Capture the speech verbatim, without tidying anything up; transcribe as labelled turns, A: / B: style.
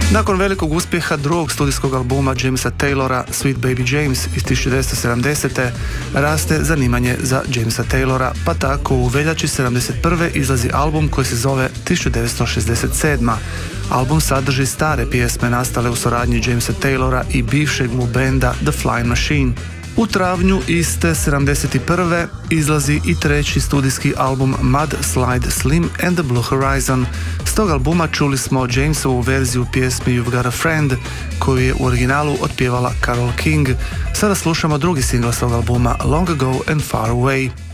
A: Nakon velikog uspjeha drugog studijskog albuma Jamesa Taylora Sweet Baby James iz tisuću devetsto sedamdesete. raste zanimanje za Jamesa Taylora, pa tako u veljači sedamdeset prve izlazi album koji se zove tisuću devetsto šezdeset sedma. Album sadrži stare pjesme nastale u suradnji Jamesa Taylora i bivšeg mu benda The Flying Machine. U travnju iste sedamdeset prve izlazi i treći studijski album Mud Slide Slim and the Blue Horizon. S tog albuma čuli smo Jamesovu verziju pjesmi You've Got a Friend, koju je u originalu otpjevala Carole King. Sada slušamo drugi singl s tog albuma Long Ago and Far Away.